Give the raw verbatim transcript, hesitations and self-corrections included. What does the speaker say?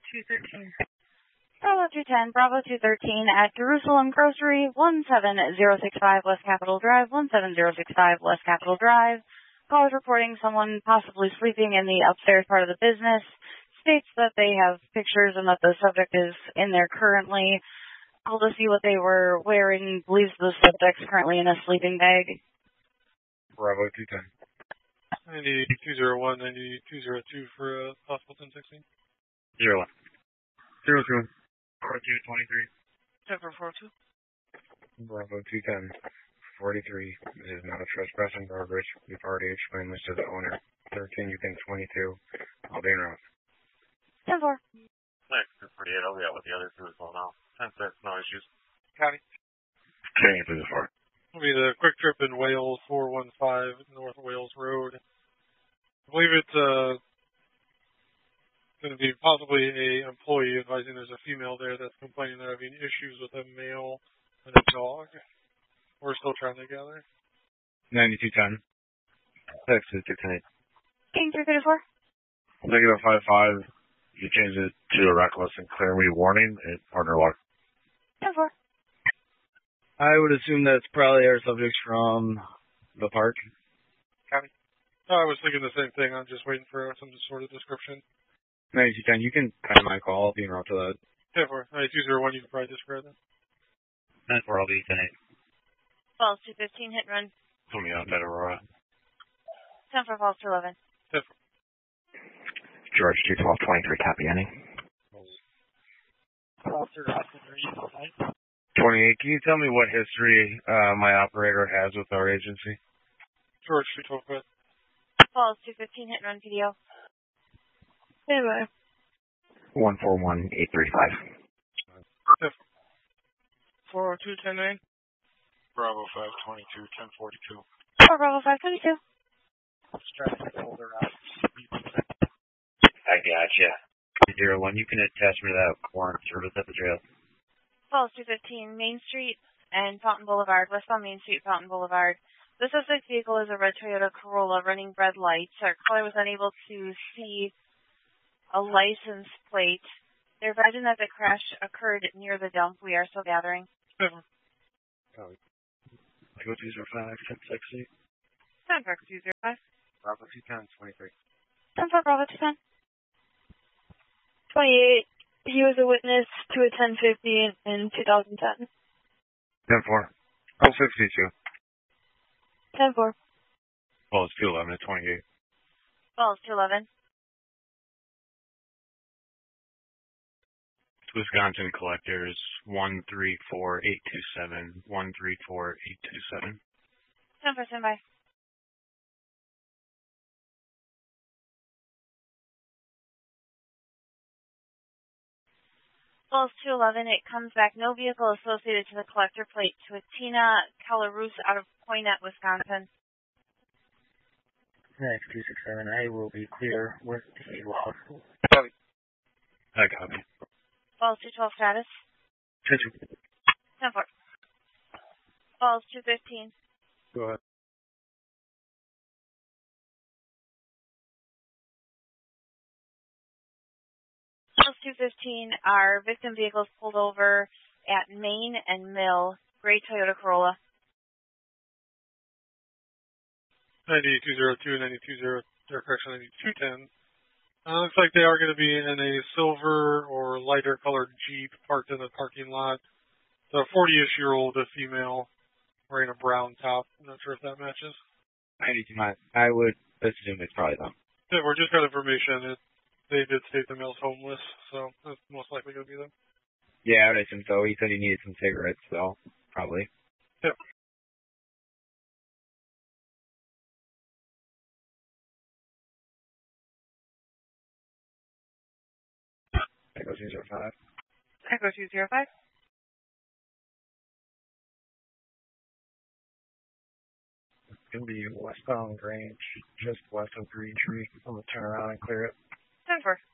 two thirteen. Bravo two ten, Bravo two thirteen at Jerusalem Grocery, one seven zero six five West Capitol Drive, one seven zero six five West Capitol Drive. Callers reporting someone possibly sleeping in the upstairs part of the business. States that they have pictures and that the subject is in there currently. Called to see what they were wearing. Believes the subject's currently in a sleeping bag. Bravo two ten. ninety-two zero one, ninety-two zero two for uh, possible ten sixteen. Zero one. Zero two. Four two twenty-three. ten for four two. Bravo two ten. Forty-three. This is not a trespassing burglary. We've already explained this to the owner. Thirteen, you think twenty-two. I'll be around. ten four. Next, two forty-eight. I'll be out with the other two as well now. ten six, no issues. County. County, please, four. Will be the Quick Trip in Wales, four one five North Wales Road. I believe it's uh, going to be possibly a employee advising there's a female there that's complaining they're having issues with a male and a dog. We're still trying to gather. ninety-two ten. Six is two ten eight. King three fifty-four. Negative five five. You change it to a reckless and clear me warning and partner lock. ten four. I would assume that's probably our subjects from the park. County. Oh, I was thinking the same thing. I'm just waiting for some sort of description. ninety-two ten, you can kind of my call. I'll be around to that. ten four. ninety-two zero one, you can probably describe that. ten four, I'll be ten eight. Falls two fifteen, hit and run. Put me out at Aurora. ten for falls two eleven. ten four. George two twelve twenty-three, copy any. Officer Austin Reed. twenty-eight, can you tell me what history uh, my operator has with our agency? George two twelve, go ahead. Falls two fifteen, hit and run P D O. Anyway. one four one eight three five. four oh two ten nine. Bravo five twenty-two, ten forty-two. Four Bravo five twenty-two. Traffic holder out. I gotcha. Zero one, you can attach me to that warrant service at the jail. Falls two fifteen, Main Street and Fountain Boulevard, westbound Main Street, Fountain Boulevard. The suspect vehicle is a red Toyota Corolla running red lights. Our caller was unable to see a license plate. They're advising that the crash occurred near the dump. We are still gathering. Never. I go two zero five, ten sixty. ten for two zero five. Bravo two ten, twenty-three. ten for Bravo two ten. twenty-eight. He was a witness to a ten fifty in, in two thousand ten. ten four. Oh, sixty-two. ten four. Well, it's two eleven at twenty-eight. Falls two eleven. Wisconsin collectors, one three four eight two seven, one three four eight two seven. ten for standby. Falls two eleven, it comes back. No vehicle associated to the collector plate to a Tina Calarus out of Poinet, Wisconsin. Next two six seven, I will be clear with the log. Copy. I copy. Falls two twelve status. ten two. ten four. Falls two fifteen. Go ahead. Falls two fifteen, our victim vehicles pulled over at Main and Mill, gray Toyota Corolla. ninety-two zero two, ninety-two zero, or correction, ninety-two ten. Uh, looks like they are going to be in a silver or lighter colored Jeep parked in the parking lot. The forty-ish-year-old, a female, wearing a brown top. I'm not sure if that matches. I, I would assume it's probably them. Yeah, we're just got information. It, they did state the male's homeless, so that's most likely going to be them. Yeah, I would assume so. He said he needed some cigarettes, so probably. Yep. Echo two zero five. Echo two zero five. It's going to be westbound Grange, just west of Green Tree. I'm going to turn around and clear it. ten four.